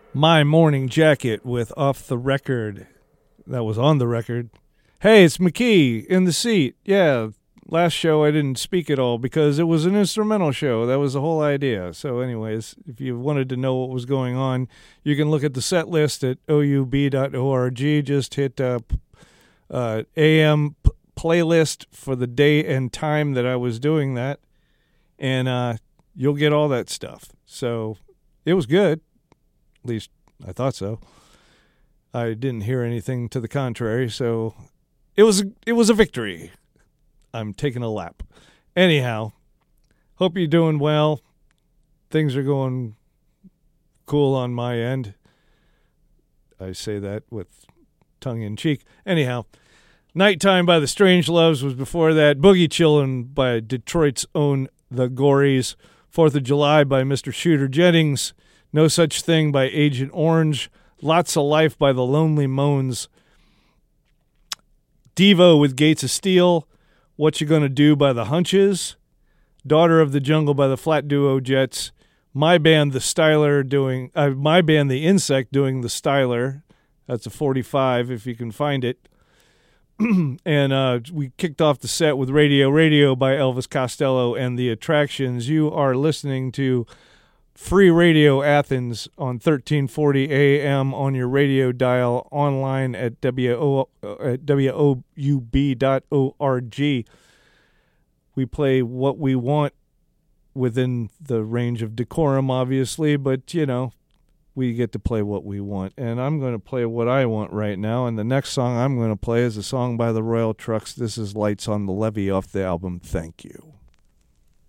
My Morning Jacket with Off the Record. That was on the record. Hey, it's McKee in the seat. Yeah, last show I didn't speak at all because it was an instrumental show. That was the whole idea. So anyways, if you wanted to know what was going on, you can look at the set list at oub.org. Just hit AM playlist for the day and time that I was doing that, and you'll get all that stuff. So it was good. At least I thought so. I didn't hear anything to the contrary, so it was a victory. I'm taking a lap. Anyhow, hope you're doing well. Things are going cool on my end. I say that with tongue in cheek. Anyhow, Nighttime by the Strangeloves was before that. Boogie Chillin' by Detroit's own The Gories. 4th of July by Mr. Shooter Jennings. No Such Thing by Agent Orange. Lots of Life by The Lonely Moans. Devo with Gates of Steel. What You Gonna Do by The Hunches. Daughter of the Jungle by the Flat Duo Jets. My Band The Insect doing The Styler. That's a 45 if you can find it. And we kicked off the set with Radio by Elvis Costello and The Attractions. You are listening to Free Radio Athens on 1340 AM on your radio dial, online at woub.org. We play what we want within the range of decorum, obviously, but, you know, we get to play what we want. And I'm going to play what I want right now, and the next song I'm going to play is a song by the Royal Trucks. This is Lights on the Levee off the album Thank You.